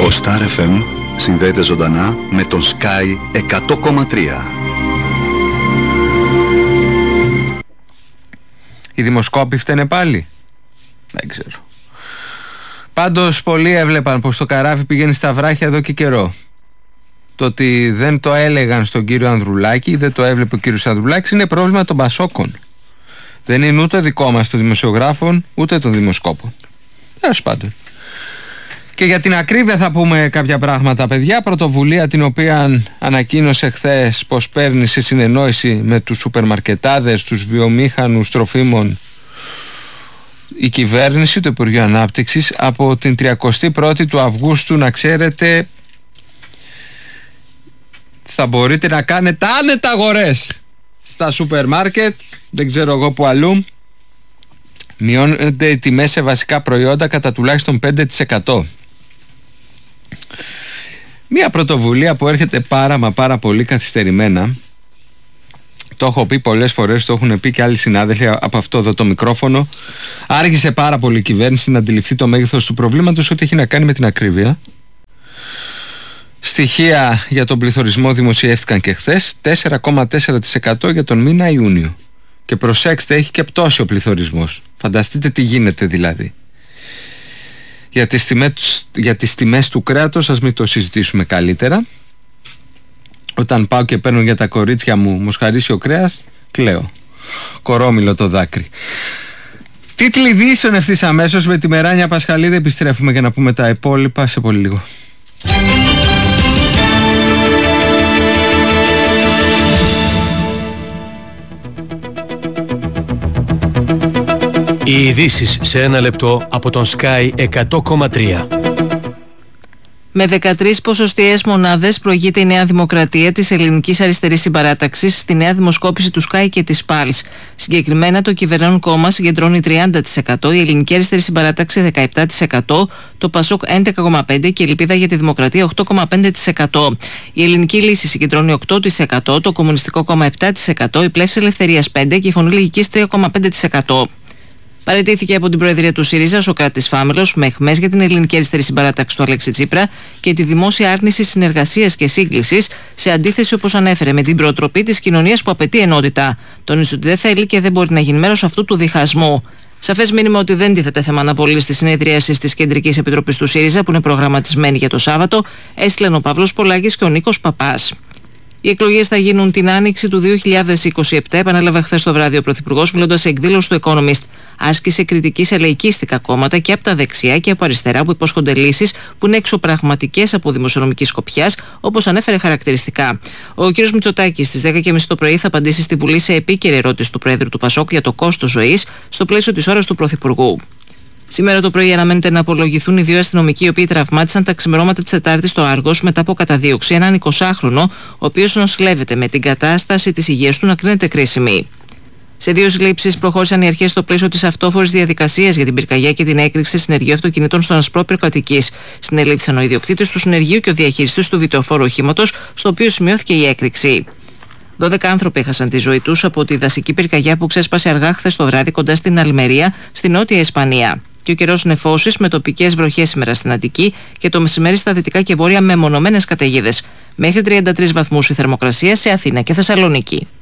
Ο Star FM συνδέεται ζωντανά με τον Sky 100,3. Οι δημοσκόποι φταίνε πάλι? Δεν ξέρω. Πάντως πολλοί έβλεπαν πως το καράβι πηγαίνει στα βράχια εδώ και καιρό. Το ότι δεν το έλεγαν στον κύριο Ανδρουλάκη, δεν το έβλεπε ο κύριος Ανδρουλάκης, είναι πρόβλημα των Πασόκων. Δεν είναι ούτε δικό μας των δημοσιογράφων, ούτε των δημοσκόπων. Τέλος πάντων. Και για την ακρίβεια θα πούμε κάποια πράγματα, παιδιά. Πρωτοβουλία την οποία ανακοίνωσε χθες πως παίρνει σε συνεννόηση με τους σούπερμαρκετάδες, τους βιομήχανους τροφίμων, η κυβέρνηση, το Υπουργείο Ανάπτυξης. Από την 31η του Αυγούστου, να ξέρετε, θα μπορείτε να κάνετε άνετα αγορές στα σούπερ μάρκετ, δεν ξέρω εγώ που αλλού. Μειώνονται οι τιμές σε βασικά προϊόντα κατά τουλάχιστον 5%. Μια πρωτοβουλία που έρχεται πάρα πολύ καθυστερημένα. Το έχω πει πολλές φορές, το έχουν πει και άλλοι συνάδελφοι από αυτό εδώ το μικρόφωνο. Άργησε πάρα πολύ η κυβέρνηση να αντιληφθεί το μέγεθος του προβλήματος, ό,τι έχει να κάνει με την ακρίβεια. Στοιχεία για τον πληθωρισμό δημοσιεύτηκαν και χθες, 4,4% για τον μήνα Ιούνιο. Και προσέξτε, έχει και πτώσει ο πληθωρισμός. Φανταστείτε τι γίνεται δηλαδή. Για τις τιμές του κρέατος ας μην το συζητήσουμε καλύτερα. Όταν πάω και παίρνω για τα κορίτσια μου μοσχαρίσιο κρέας, κλαίω. Κορόμιλο το δάκρυ. Τίτλοι ειδήσεων ευθύς αμέσως με τη Μεράνια Πασχαλίδη. Επιστρέφουμε για να πούμε τα υπόλοιπα σε πολύ λίγο. Οι ειδήσεις σε ένα λεπτό από τον Sky 100,3. Με 13 ποσοστιαίες μονάδες προηγείται η Νέα Δημοκρατία της Ελληνικής Αριστερής Συμπαράταξης στη νέα δημοσκόπηση του Sky και της Pulse. Συγκεκριμένα το κυβερνών κόμμα συγκεντρώνει 30%, η Ελληνική Αριστερή Συμπαράταξη 17%, το Πασόκ 11,5% και η Ελπίδα για τη Δημοκρατία 8,5%. Η Ελληνική Λύση συγκεντρώνει 8%, το Κομμουνιστικό Κόμμα 7%, η Πλεύση Ελευθερίας 5% και η Φωνή Λογικής 3,5%. Παραιτήθηκε από την Προεδρία του ΣΥΡΙΖΑ ο Σωκράτης Φάμελος με αιχμές για την Ελληνική Αριστερή Συμπαράταξη του Αλέξη Τσίπρα και τη δημόσια άρνηση συνεργασίας και σύγκλησης, σε αντίθεση, όπως ανέφερε, με την προτροπή της κοινωνίας που απαιτεί ενότητα. Τόνισε ότι δεν θέλει και δεν μπορεί να γίνει μέρος αυτού του διχασμού. Σαφές μήνυμα ότι δεν τίθεται θέμα αναβολής στη συνεδρίαση της Κεντρικής Επιτροπής του ΣΥΡΙΖΑ που είναι προγραμματισμένη για το Σάββατο, έστειλαν ο Παύλος Πολάκης και ο Νίκος Παπάς. Οι εκλογές θα γίνουν την άνοιξη του 2027, επανέλαβε χθες το βράδυ ο Πρωθυπουργός, μιλώντας σε εκδήλωση του Economist. Άσκησε κριτική σε λαϊκίστικα κόμματα και από τα δεξιά και από αριστερά που υπόσχονται λύσεις που είναι εξωπραγματικές από δημοσιονομική σκοπιάς, όπως ανέφερε χαρακτηριστικά. Ο κ. Μητσοτάκης στις 10:30 το πρωί θα απαντήσει στη Βουλή σε επίκαιρη ερώτηση του Προέδρου του Πασόκ για το κόστος ζωής στο πλαίσιο της ώρας του Πρωθυπουργού. Σήμερα το πρωί αναμένεται να απολογηθούν οι δύο αστυνομικοί οι οποίοι τραυμάτισαν τα ξημερώματα της Τετάρτης στο Άργος μετά από καταδίωξη έναν 20χρονο, ο οποίος νοσηλεύεται με την κατάσταση της υγείας του να κρίνεται κρίσιμη. Σε δύο συλλήψεις προχώρησαν οι αρχές στο πλαίσιο της αυτόφορης διαδικασίας για την πυρκαγιά και την έκρηξη συνεργείου αυτοκινήτων στον Ασπρόπυρκο Αττικής. Συνελήφθησαν ο ιδιοκτήτης του συνεργείου και ο διαχειριστής του βιτεοφόρου οχήματος, στο οποίο σημειώθηκε η έκρηξη. 12 άνθρωποι έχασαν τη ζωή τους από τη δασική πυρκαγιά που ξέσπασε αργά χθες το βράδυ κοντά στην Αλμερία, στη Νότια Ισπανία. Και ο καιρός νεφώσεις με τοπικές βροχές σήμερα στην Αττική και το μεσημέρι στα δυτικά και βόρεια με μονομένες καταιγίδες. Μέχρι 33 βαθμούς η θερμοκρασία σε Αθήνα και Θεσσαλονίκη.